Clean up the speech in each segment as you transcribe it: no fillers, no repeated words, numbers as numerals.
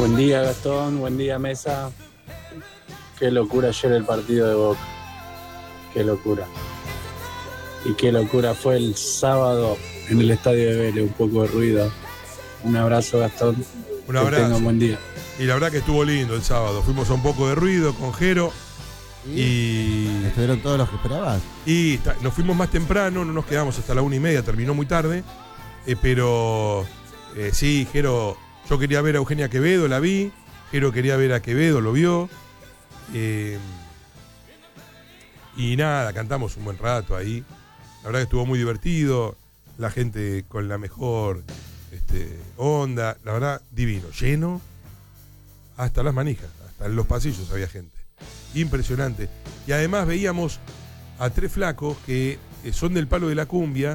Buen día Gastón, buen día Mesa. Qué locura ayer el partido de Boca. Qué locura. Y qué locura fue el sábado en el estadio de Vélez, un poco de ruido. Un abrazo Gastón. Un abrazo. Que tengan buen día. Y la verdad que estuvo lindo el sábado. Fuimos a un poco de ruido con Jero. Y ¿Estuvieron todos los que esperabas? Y nos fuimos más temprano, no nos quedamos hasta la 1:30, terminó muy tarde. Pero sí, Jero, yo quería ver a Eugenia Quevedo, la vi. Jero quería ver a Quevedo, lo vio. Y nada, cantamos un buen rato ahí. La verdad que estuvo muy divertido. La gente con la mejor onda. La verdad, divino. Lleno hasta las manijas. Hasta en los pasillos había gente. Impresionante. Y además veíamos a tres flacos que son del palo de la cumbia,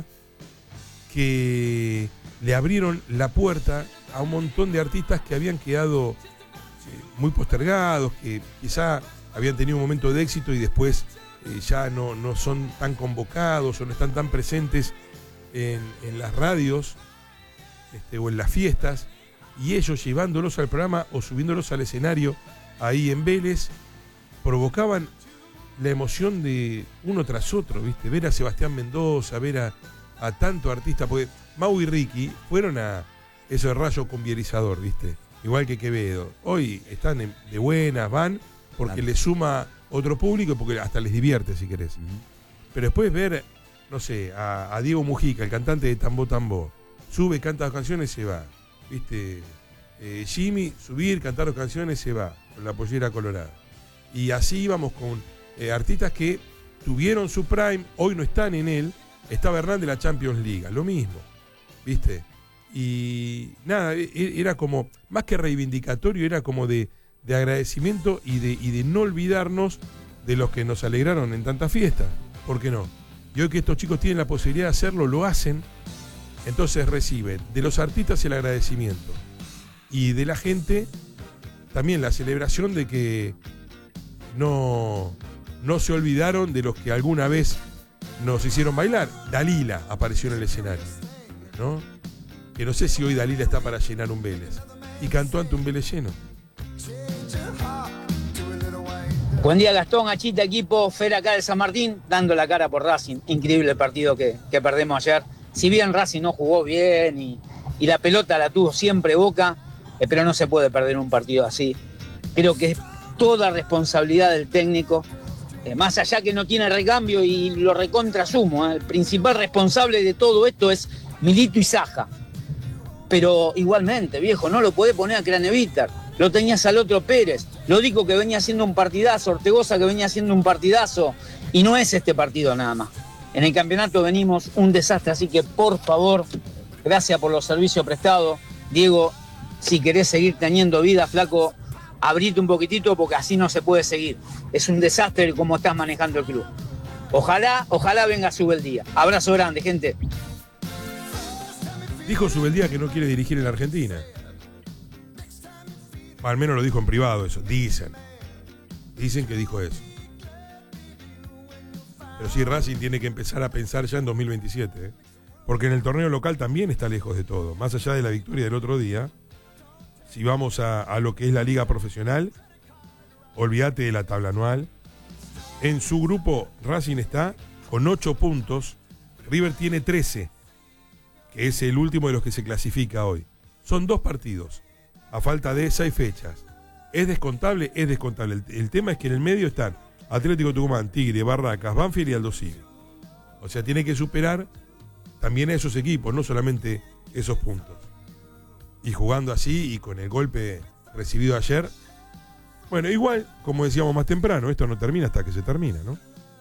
que le abrieron la puerta a un montón de artistas que habían quedado muy postergados, que quizá habían tenido un momento de éxito y después ya no son tan convocados o no están tan presentes en las radios o en las fiestas, y ellos llevándolos al programa o subiéndolos al escenario ahí en Vélez provocaban la emoción de uno tras otro, ¿viste? Ver a Sebastián Mendoza, ver a tanto artista, porque Mau y Ricky fueron a eso de rayo cumbierizador, ¿viste? Igual que Quevedo. Hoy están de buenas, van porque les suma otro público y porque hasta les divierte, si querés. Pero después ver, no sé, a Diego Mujica, el cantante de Tambo Tambo, sube, canta dos canciones, se va, ¿viste? Jimmy, subir, cantar dos canciones, se va, con la pollera colorada. Y así íbamos con artistas que tuvieron su prime, hoy no están en él. Estaba Hernán de la Champions League, lo mismo, ¿viste? Y nada, era como, más que reivindicatorio, era como de agradecimiento y de no olvidarnos de los que nos alegraron en tanta fiesta. ¿Por qué no? Y hoy que estos chicos tienen la posibilidad de hacerlo, lo hacen. Entonces reciben de los artistas el agradecimiento. Y de la gente también la celebración de que no se olvidaron de los que alguna vez nos hicieron bailar. Dalila apareció en el escenario, ¿no? Que no sé si hoy Dalila está para llenar un Vélez. Y cantó ante un Vélez lleno. Buen día Gastón, Achita, equipo, Fer acá de San Martín, dando la cara por Racing. Increíble el partido que perdemos ayer. Si bien Racing no jugó bien y la pelota la tuvo siempre Boca, pero no se puede perder un partido así. Creo que es toda responsabilidad del técnico. Más allá que no tiene recambio y lo recontrasumo, el principal responsable de todo esto es Milito y Saja. Pero igualmente, viejo, no lo podés poner a Craneviter. Lo tenías al otro Pérez. Lo dijo que venía haciendo un partidazo, Ortegoza que venía haciendo un partidazo. Y no es este partido nada más. En el campeonato venimos un desastre, así que por favor, gracias por los servicios prestados. Diego, si querés seguir teniendo vida, flaco, abrite un poquitito porque así no se puede seguir. Es un desastre como estás manejando el club. Ojalá venga Subeldía. Abrazo grande, gente. Dijo Subeldía que no quiere dirigir en la Argentina. Al menos lo dijo en privado eso. Dicen que dijo eso. Pero sí, Racing tiene que empezar a pensar ya en 2027. Porque en el torneo local también está lejos de todo. Más allá de la victoria del otro día, si vamos a lo que es la liga profesional, olvídate de la tabla anual. En su grupo, Racing está con 8 puntos. River tiene 13, que es el último de los que se clasifica hoy. Son 2 partidos, a falta de 6 fechas. ¿Es descontable? Es descontable. El tema es que en el medio están Atlético Tucumán, Tigre, Barracas, Banfield y Aldo Civi. O sea, tiene que superar también a esos equipos, no solamente esos puntos. Y jugando así y con el golpe recibido ayer, bueno, igual, como decíamos más temprano, esto no termina hasta que se termina, ¿no?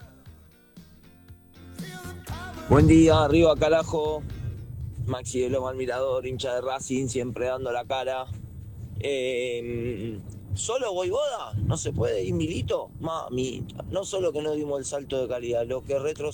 Buen día, arriba Carajo. Maxi de Loma al Mirador, hincha de Racing, siempre dando la cara. ¿Solo Voivoda? ¿No se puede ir Milito? Mami, no solo que no dimos el salto de calidad, lo que